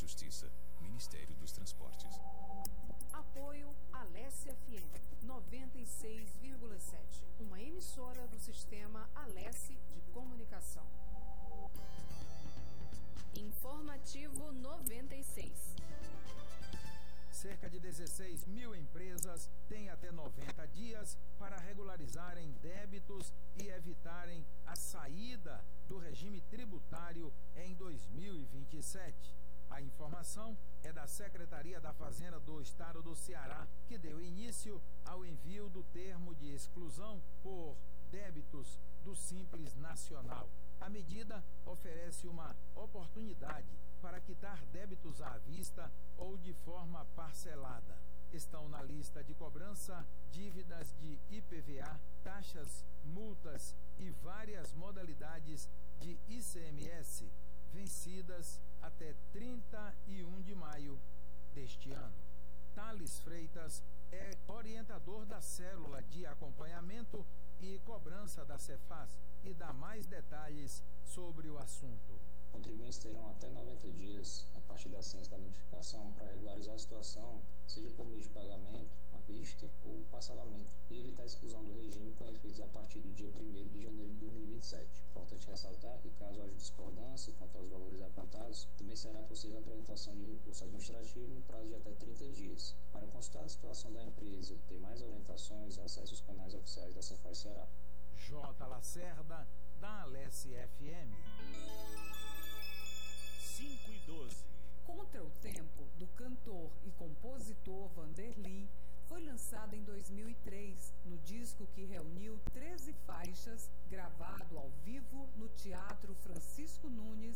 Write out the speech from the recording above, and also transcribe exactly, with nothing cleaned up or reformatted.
Justiça, Ministério dos Transportes. Apoio Alesse F M noventa e seis vírgula sete, uma emissora do sistema Alesse de comunicação. Informativo noventa e seis. Cerca de dezesseis mil empresas têm até noventa dias para regularizarem débitos e evitarem a saída do regime tributário em dois mil e vinte e sete. A informação é da Secretaria da Fazenda do Estado do Ceará, que deu início ao envio do termo de exclusão por débitos do Simples Nacional. A medida oferece uma oportunidade para quitar débitos à vista ou de forma parcelada. Estão na lista de cobrança dívidas de I P V A, taxas, multas e várias modalidades de I C M S vencidas até trinta e um de maio deste ano. Thales Freitas é orientador da Célula de Acompanhamento e Cobrança da Cefaz e dá mais detalhes sobre o assunto. Contribuintes terão até noventa dias, a partir da ciência da notificação, para regularizar a situação, seja por meio de pagamento, à vista ou parcelamento, e evitar a exclusão do regime com efeitos a partir do dia primeiro de janeiro de dois mil e vinte e sete. Importante ressaltar que, caso haja discordância quanto aos valores apontados, também será possível a apresentação de recurso administrativo no prazo de até trinta dias. Para consultar a situação da empresa e ter mais orientações, acesse os canais oficiais da Cefaz Ceará. J. Lacerda, da Alesse F M. cinco e doze. Contra o Tempo, do cantor e compositor Vanderlei, foi lançado em dois mil e três, no disco que reuniu treze faixas, gravado ao vivo no Teatro Francisco Nunes